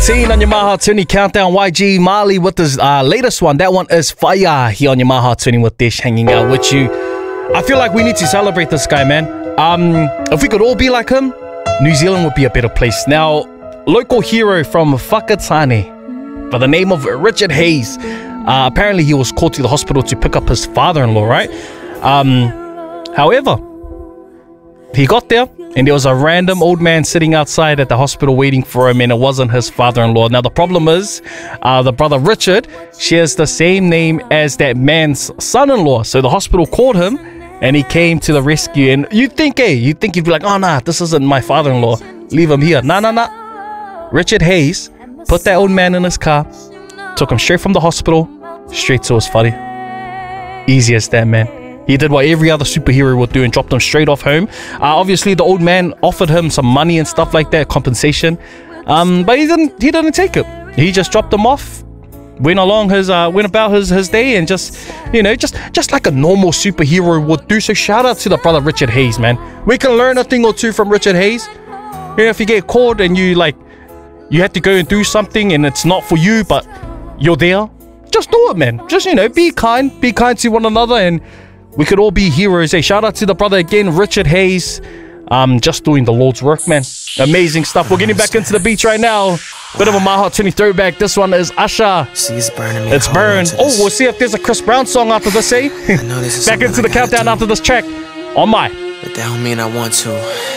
On your My Heart 20 countdown, YG Marley with his latest one. That one is fire here on your My Heart 20 with Dish hanging out with you. I feel like we need to celebrate this guy, man. If we could all be like him, New Zealand would be a better place. Now, local hero from Whakatane by the name of Richard Hayes. Apparently he was called to the hospital to pick up his father-in-law, right? However, he got there and there was a random old man sitting outside at the hospital waiting for him, and it wasn't his father-in-law. Now the problem is the brother Richard shares the same name as that man's son-in-law. So the hospital called him and he came to the rescue. And you'd think you'd be like, oh nah, this isn't my father-in-law, leave him here. Nah. Richard Hayes put that old man in his car, took him straight from the hospital straight to his whare. Easy as that, man. He did what every other superhero would do and dropped him straight off home. Obviously, the old man offered him some money and stuff like that, compensation. But he didn't take it. He just dropped him off, went about his day, and just like a normal superhero would do. So shout out to the brother Richard Hayes, man. We can learn a thing or two from Richard Hayes. If you get caught and you have to go and do something and it's not for you, but you're there, just do it, man. Just be kind to one another, and we could all be heroes. Hey, shout out to the brother again, Richard Hayes. Just doing the Lord's work, man. Amazing stuff. We're getting back into the beats right now. Bit of a My Heart 20 throwback. This one is Usher. See, it's burning me. It's burned. Oh, we'll see if there's a Chris Brown song after this, eh? Back into the countdown after this track. On my. But that don't mean I want to.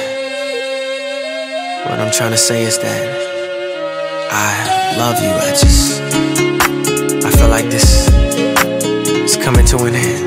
What I'm trying to say is that I love you. I feel like this is coming to an end.